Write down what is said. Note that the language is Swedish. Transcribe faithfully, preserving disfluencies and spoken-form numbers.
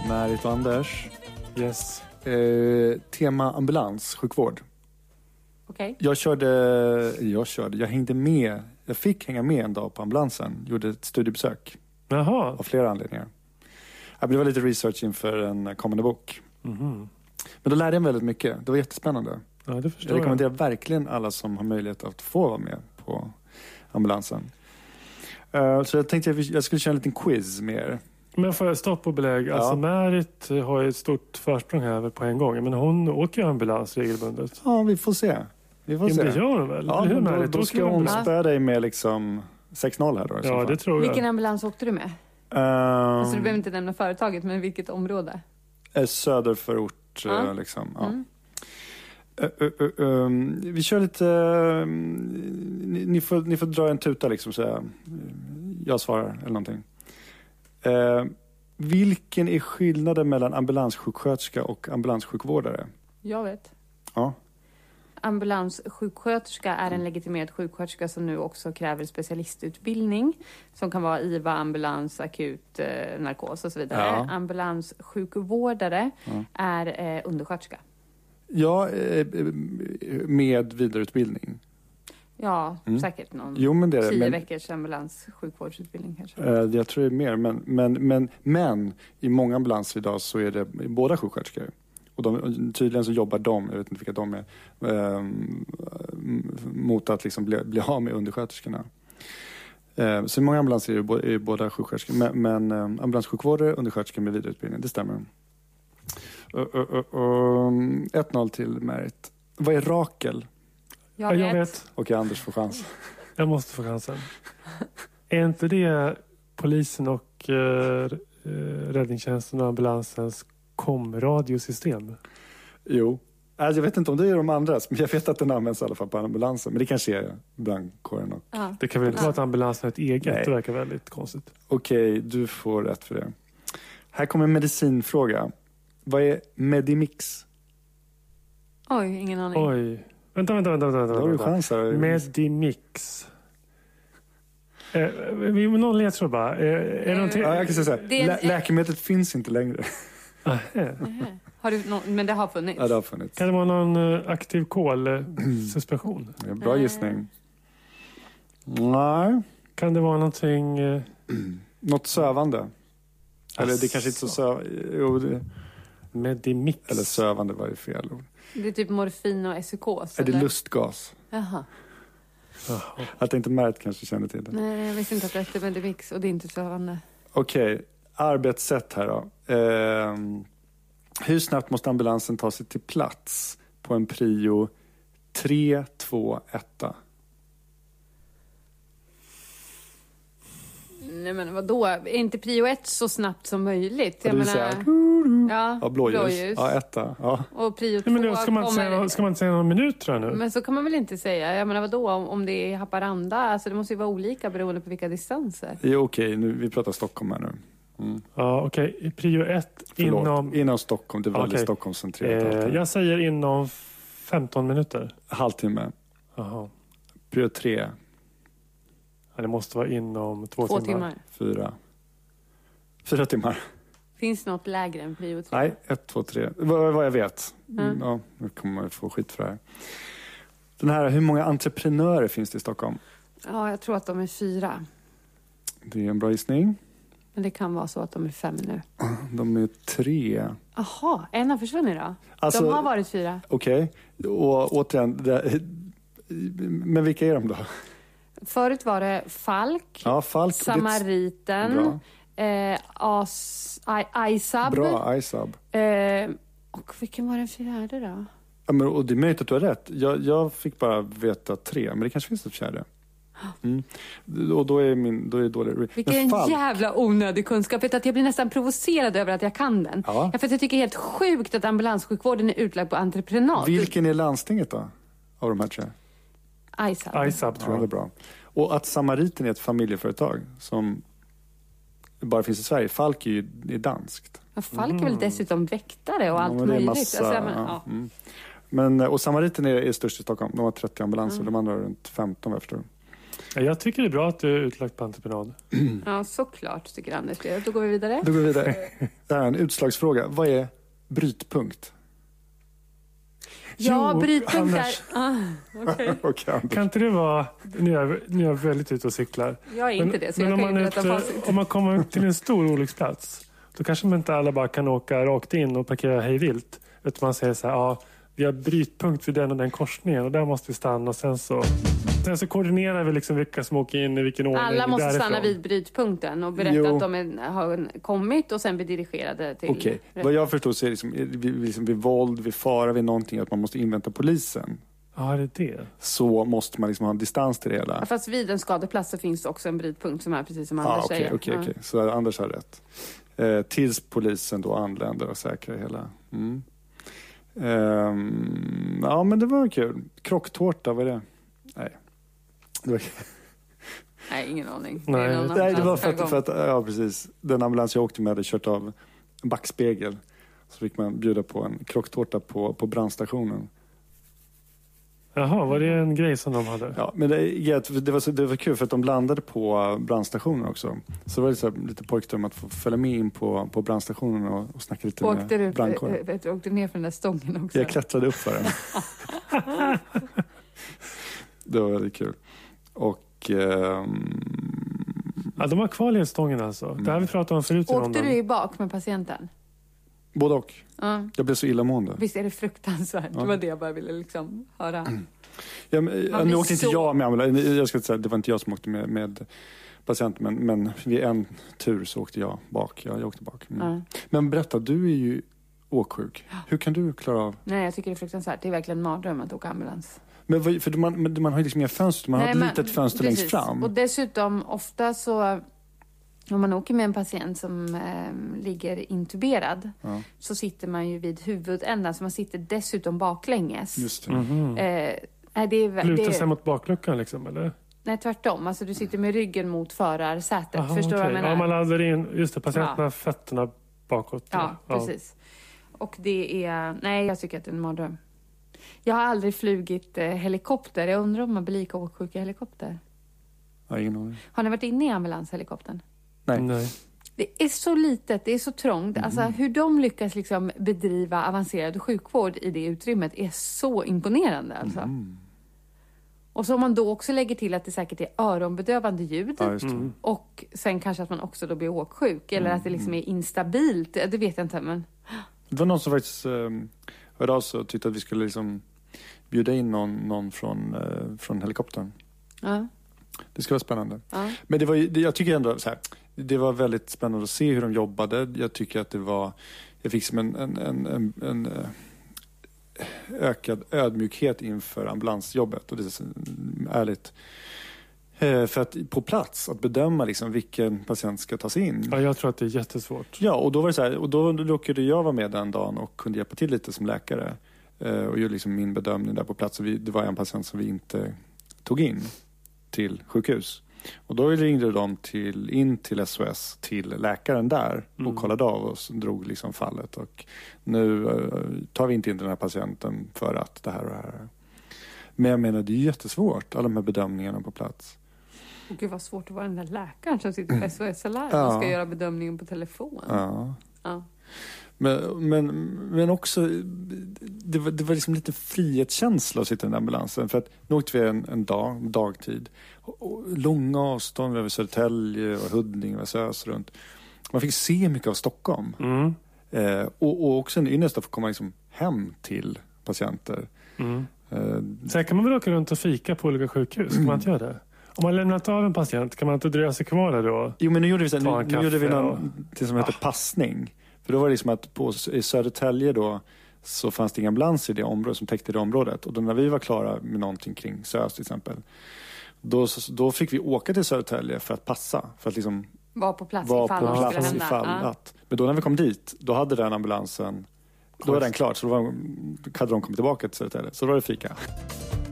Märit och Anders. Yes. Eh, tema ambulans, sjukvård. Okej. Okay. Jag körde, jag körde, jag hängde med. Jag fick hänga med en dag på ambulansen. Gjorde ett studiebesök. Jaha. Av flera anledningar. Det var lite research inför en kommande bok. Mm-hmm. Men då lärde jag mig väldigt mycket. Det var jättespännande. Ja, det förstår jag rekommenderar jag. verkligen alla som har möjlighet att få vara med på ambulansen. Uh, så jag tänkte att jag skulle köra en liten quiz med er. Men får jag stopp och belägg? Alltså ja. Märit har ju ett stort försprång här på en gång. Men hon åker ju ambulans regelbundet. Ja, vi får se. Vi får ja, se. Det gör hon väl? Ja, hur då, då ska hon spöa dig med liksom sex noll här då. Ja, det tror jag. Vilken ambulans åkte du med? Um, alltså du behöver inte nämna företaget, men vilket område? Söderförort, ja. liksom. Ja. Mm. Uh, uh, uh, um, vi kör lite... Uh, ni, ni, får, ni får dra en tuta liksom, så jag, jag svarar eller någonting. Uh, vilken är skillnaden mellan ambulanssjuksköterska och ambulanssjukvårdare? Jag vet. Ja. Ambulanssjuksköterska är en legitimerad sjuksköterska som nu också kräver specialistutbildning. Som kan vara I V A, ambulans, akut, eh, narkos och så vidare. Ja. Ambulanssjukvårdare ja. är eh, undersköterska. Ja, eh, med vidareutbildning. Ja, mm. säkert någon jo, men det är det. tio men, veckors ambulanssjukvårdsutbildning kanske. Eh, jag tror det är mer, men, men, men, men i många ambulanser idag så är det båda sjuksköterskor. Och de, tydligen så jobbar de, jag vet inte vilka de är, eh, mot att liksom bli, bli av med undersköterskorna. Eh, så i många ambulanser är det både, är båda sjuksköterskor. Men, men eh, ambulanssjukvårdare, undersköterskor med vidareutbildning, det stämmer. Uh, uh, uh, uh, ett noll till Märit. Vad är Rakel? Jag vet. Jag vet. Okej, Anders får chans. Jag måste få chansen. Är inte det polisen och eh, räddningstjänsten och ambulansens komradiosystem? Jo. Alltså, jag vet inte om det är de andra, men jag vet att den används i alla fall på ambulansen. Men det kanske är brandkåren. Och... Ja. Det kan väl inte ja. vara att ambulansen har ett eget? Nej. Det verkar väldigt konstigt. Okej, du får rätt för det. Här kommer en medicinfråga. Vad är Medimix? Oj, ingen aning. Oj. Vänta, vänta, vänta. vänta, Då har du vänta. chans här. Medimix. Eh, vi må någon ledtråd bara. Eh, är Eh, någonting... Ja, jag kan säga så här. Det är en- Lä- läkemedlet finns inte längre. Ah, eh. Nähä. Har du nå- men det har funnits? Ja, det har funnits. Kan det vara någon eh, aktiv kolsuspension? Det är en bra Nej. gissning. Nej. Kan det vara någonting... Eh... Något sövande. Eller det kanske inte så Asså. sö... Jo, det... Medimix. Eller sövande var ju fel ord. Det är typ morfin och esukos? Är det eller? lustgas? Jaha. Jaha. Att inte Märt kanske känner till det. Nej, jag visste inte att det hette Medimix och det är inte sövande. Okej, arbetssätt här då. Ehm, hur snabbt måste ambulansen ta sig till plats på en prio tre, två, ett? Nej men vadå? Är inte prio ett så snabbt som möjligt? Ja, Jag det vill menar... säga, Ja, ja, blåljus. blåljus. Ja, etta. Ja. Och prio Nej, men två då ska, man inte kommer... säga, ska man inte säga någon minut tror jag nu? Men så kan man väl inte säga. Jag menar vadå? Om, om det är Haparanda, alltså det måste ju vara olika beroende på vilka distanser. Ja, okej, nu, vi pratar Stockholm här nu. Mm. Ja, okej. Okay. Prio ett Förlåt, inom... inom Stockholm. Det var väldigt Okej. Stockholmscentrerat. Eh, jag säger inom femton minuter. Halvtimme. Jaha. Prio tre, Ja, det måste vara inom två, Två timmar. timmar. fyra. Fyra timmar. Finns något lägre än prio tre? Nej, ett, två, tre. Vad, vad jag vet. Mm. Ja, nu kommer man få skit för det här. Den här, hur många entreprenörer finns det i Stockholm? Ja, jag tror att de är fyra. Det är en bra gissning. Men det kan vara så att de är fem nu. De är tre. Jaha, en har försvunnit då? Alltså, de har varit fyra. Okej. Okay. Och återigen, det, men vilka är de då? Förut var det Falk, Ja, Falk. Samariten, Bra. eh, As, I, Isab. Bra, Isab. Eh, och vilken var den fjärde då? Ja, men, och det är möjligt att du har rätt. Jag, jag fick bara veta tre, men det kanske finns ett fjärde. Mm. Och då är min då är dålig. Vilken jävla onödig kunskap. Vet att jag blir nästan provocerad över att jag kan den. Ja. Ja, för att jag tycker det är helt sjukt att ambulanssjukvården är utlagd på entreprenad. Vilken är landstinget då? Av de här tre? Isab. Isab tror Ja, jag. det är bra. Och att Samariten är ett familjeföretag som bara finns i Sverige. Falk är ju är danskt. Ja, Falk är väl dessutom väktare och allt Ja, men det är möjligt. massa, Alltså, jag menar, ja. ja. Mm. Men, och Samariten är, är störst i Stockholm. De har trettio ambulanser. Mm. De andra har runt femton, vad jag förstår. Jag tycker det är bra att du är utlagt på entreprenad. Ja, såklart tycker Anders det. Då går vi vidare. Då går vi vidare. Det här är en utslagsfråga. Vad är brytpunkt? Ja, Jo, brytpunkt är... Anders. Ah, okej. Okej, Anders. Kan inte det vara... Nu är jag, nu är jag väldigt ute och cyklar. Jag är inte det, så men jag om kan man, ju är berätta ute, facit. om man kommer till en stor olycksplats, då kanske man inte alla bara kan åka rakt in och parkera hej vilt. Utan man säger så här, ja, vi har brytpunkt vid den och den korsningen och där måste vi stanna. Och sen så, sen så koordinerar vi liksom vilka som åker in i vilken ordning. Alla måste därifrån. stanna vid brytpunkten och berätta Jo. att de är, har kommit och sen bli dirigerade till... Okej, vad jag förstår så är det liksom, vid, liksom vid våld, vid fara, vid någonting att man måste invänta polisen. Ja, det är det. Så måste man liksom ha en distans till det hela. Ja, fast vid en skadeplats så finns det också en brytpunkt som är precis som Ja, Anders okej, säger. okej, Ja. okej. Så Anders har rätt. Eh, tills polisen då anländer och säkrar hela. Mm. Ehm, ja, men det var kul. Krocktårta, vad är det? Nej. Det var... Nej, ingen aning. Nej. är någon Nej, det var annans för att, jargong. för att, ja precis. Den ambulans jag åkte med hade kört av en backspegel. Så fick man bjuda på en krocktårta på, på brandstationen. Jaha, var det en grej som de hade? Ja, men det, det, var så, det var kul för att de landade på brandstationen också. Så var det så här, lite pojkdröm att få följa med in på, på brandstationen och, och snacka lite Åkte med du, brandkåren. vet du, åkte ner för den där stången också? Jag klättrade upp för den. Det var väldigt kul. Och... Ehm, Ja, de har kvar ledstången alltså. Det har vi pratat om förut i Åkte London. du i bak med patienten? både och. Ja. Jag blev så illamående. Visst är det fruktansvärt? Ja. Det var det jag bara ville liksom höra. Ja, men, nu blir åkte inte så- jag med ambulans. Jag ska inte säga, det var inte jag som åkte med, med patienten. Men, men vid en tur så åkte jag bak. Ja, jag åkte bak. Mm. Ja. Men berätta, du är ju åksjuk. Hur kan du klara av... Nej, jag tycker det är fruktansvärt. Det är verkligen en mardröm att åka ambulans. Men vad- för man, men man har ju liksom inga fönster. Man Nej, har ett men- litet fönster precis. längst fram. Och dessutom ofta så om man åker med en patient som eh, ligger intuberad Ja, så sitter man ju vid huvudändan så man sitter dessutom baklänges. just det. Mhm. Eh, nej, det är, Luta det sig är, mot bakluckan liksom, eller? nej, tvärtom. Alltså du sitter med ryggen mot förarsätet. Aha, Förstår du vad jag okej. menar? Ja, man laddar in, just det, patienten Ja. har fötterna bakåt. Ja, precis. Och det är... Nej, jag tycker att det är en mardröm. Jag har aldrig flugit eh, helikopter. Jag undrar om man blir lika åksjuk i helikopter. Ja, ingen aning. Har ni varit inne i ambulanshelikoptern? Nej. Nej. Det är så litet, det är så trångt. Alltså hur de lyckas liksom bedriva avancerad sjukvård i det utrymmet är så imponerande. Alltså. Mm. Och så om man då också lägger till att det säkert är öronbedövande ljud. Ja, just det. Mm. Och sen kanske att man också då blir åksjuk. Eller att det liksom är instabilt. Det vet jag inte, men... Det var någon som faktiskt eh, hörde av sig och tyckte att vi skulle liksom bjuda in någon, någon från, eh, från helikoptern. Ja, Det skulle vara spännande. ja. Men det var ju, det, jag tycker ändå så här, det var väldigt spännande att se hur de jobbade. Jag tycker att det var, jag fick som en, en, en, en, en eh, ökad ödmjukhet inför ambulansjobbet. Och det är så ärligt. Eh, För att på plats, att bedöma liksom vilken patient ska tas in. Ja, jag tror att det är jättesvårt. Ja, och då var det så här, och då råkade jag vara med den dagen och kunde hjälpa till lite som läkare. Eh, och gjorde liksom min bedömning där på plats. Och vi, det var en patient som vi inte tog in till sjukhus. Och då ringde de till, in till S O S, till läkaren där och Mm. kollade av oss och drog liksom fallet. Och nu eh, tar vi inte in den här patienten för att det här och det här. Men jag menar, det är jättesvårt, alla de här bedömningarna på plats. Och gud vad svårt att vara den där läkaren som sitter på S O S-alarm Ja. och ska göra bedömningen på telefon. Ja. Ja. Men, men, men också, det var, det var liksom lite frihetskänsla att sitta i den ambulansen. För att nu åkte vi en, en dag, dagtid. Och, och långa avstånd över Södertälje och Huddinge och Sös runt. Man fick se mycket av Stockholm. Mm. Eh, och, och också en ynnest att få komma liksom hem till patienter. Mm. Eh, Sen kan man väl åka runt och fika på olika sjukhus? Kan man inte göra det? Om man lämnat av en patient, kan man inte dröja sig kvar där då? jo, men nu gjorde vi, så, Ta här, en nu, nu gjorde vi kaffe någon, det som heter passning. För då var det liksom att på, i Södertälje då så fanns det inga ambulans i det området som täckte det området. Och då när vi var klara med någonting kring Sös till exempel, då, då fick vi åka till Södertälje för att passa. För att liksom Var på plats vara ifall på något skulle plats hända. ifall Ja. att. Men då när vi kom dit, då hade den ambulansen, då var den klar. Så då, var, då hade de kommit tillbaka till Södertälje. Så då var det fika.